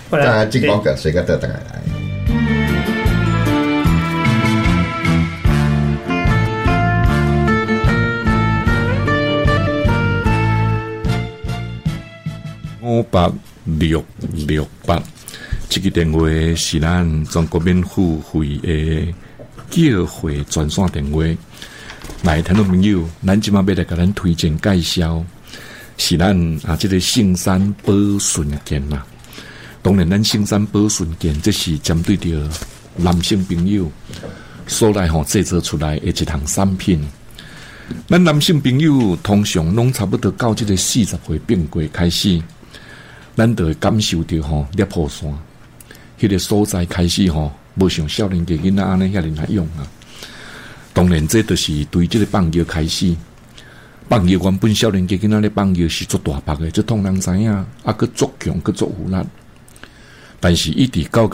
再进广告，随个倒转来。 5868，这个电话是咱全国免付费的叫会专线电话。来，听众朋友，咱今晚要来给咱推荐介绍，是咱这个圣山宝顺健啦。当然，咱圣山宝顺健这是针对着男性朋友所来制作出来的一项产品。咱男性朋友通常拢差不多到这个40岁变过开始。咱就会感受到裂破线，迄个所在开始无像少年家囡仔安尼遐尼来用啊。当然，这就是对这个放药开始。放药原本少年家囡仔咧放药是做大白的，这通人知影，佫足强佫足有力。但是一直到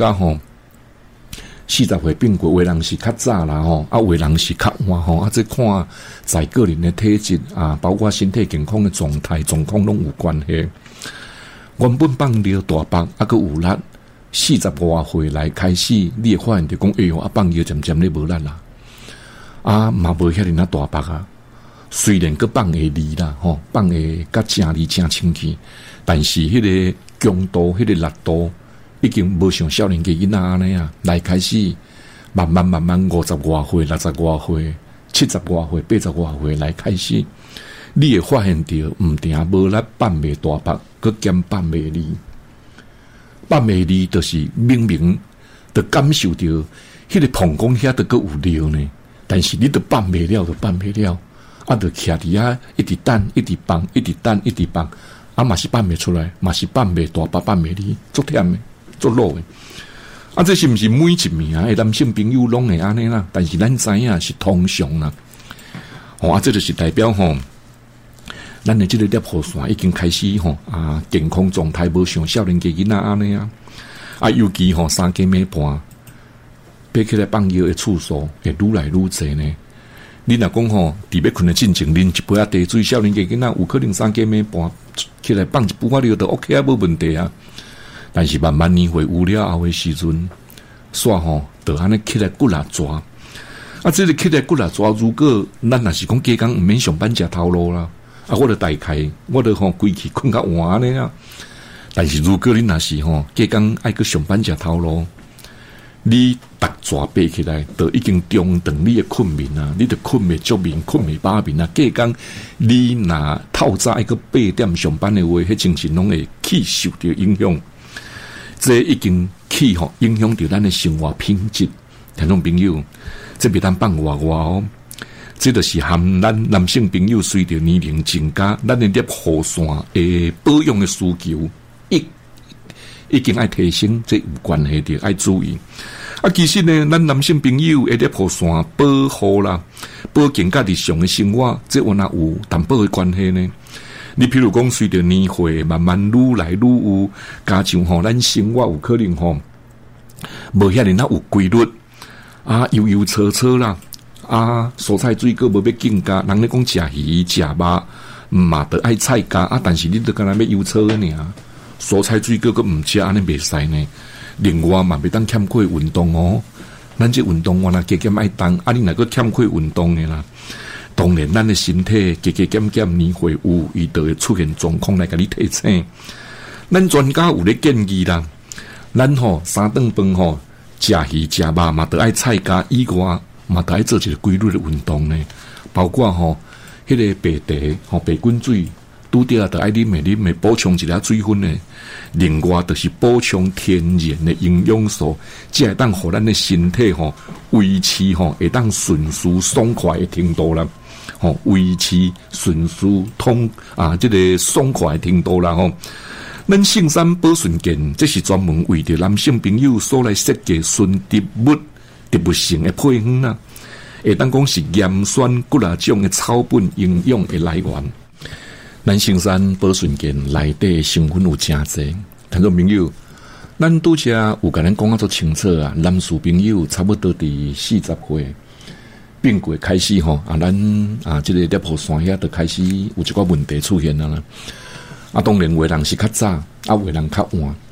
40岁变过，有的人是较早啦有的人是较晚这看在个人的体质包括身体健康的状况拢有关系。原本放疗大白佫有力，40多岁来开始，你会发现着讲，放药渐渐咧无力啦，嘛无遐尼大白啊。虽然佫放会利啦，放会甲正利正清气，但是迄个强度、迄个力度，已经无像少年家囡仔安尼啊，来开始慢慢50多岁、60多岁、70多岁、80多岁来开始。你会发现到毋定无力放袂大白，佮兼放袂利，放袂利就是明明就感受到迄个膀胱遐都佮有流呢，但是你都放袂了，就放袂了，就徛伫遐一直等，一直放，一直等，一直放，嘛是放袂出来，嘛是放袂大白，放袂利，足忝的，足老的。这是毋是每一名的男性朋友拢会安尼啦？但是咱知影是通常啦。这就是代表咱的这个裂破线已经开始健康状态无像少年家囡仔安尼尤其3更暝半爬起来放药的次数会愈来愈侪呢。你若讲伫要困的进前啉一杯茶水，少年家囡仔有可能3更暝半起来放一杯药就 OK 无问题啊。但是慢慢年岁有了后的时阵，煞就安尼起来骨力抓这个起来骨力抓，如果咱若是讲加工毋免上班食头路啦。我就大概，我就规气困较晚呢啊。但是如果你若是加工爱去上班食头路，你逐抓爬起来，就已经中断你的困眠啊，你就困袂足眠，困袂饱眠啊。加工你若透早爱去8点上班的话，迄精神拢会去受到影响。这已经去影响到咱的生活品质。听众朋友，这别当放话这就是含咱男性朋友随着年龄增加，咱的裂破线的保养的需求已经爱提升，这有关系的爱注意。其实呢，咱男性朋友的裂破线保护啦，保健甲日常的生活，这有淡薄的关系呢。你譬如讲，随着年岁慢慢愈来愈有，加上咱生活有可能无遐尼有规律悠悠扯扯啦。蔬菜水果无要紧加，人咧讲食鱼食肉，嘛得爱菜加但是你都干那要油车尔，蔬菜水果佮毋食安尼袂使呢。另外嘛，袂当欠缺运动咱这运动若加减爱动，你若个欠缺运动的啦，当然咱的身体加减减年岁有，伊就会出现状况来甲你提醒。咱专家有咧建议啦，咱3顿饭食鱼食肉嘛得爱菜加以外。嘛，得爱做一个规律的运动呢，包括迄个白茶白滚水，拄着得爱啉补充一下水分呢。另外，就是补充天然的营养素，才会当互咱的身体维持会当顺序爽快的程度啦。维持顺序这个爽快的程度啦。咱圣山宝顺健，这是专门为着男性朋友所来设计纯植物性的配方啦，会当讲是盐酸骨啦种的草本营养的来源。咱圣山宝顺健内底成分有真侪，听众朋友，咱拄则有甲咱讲足清楚啊。男士朋友差不多伫40岁变过开始咱这个裂破线遐就开始有一个问题出现了啦。当然有的人是较早，有的人较晚。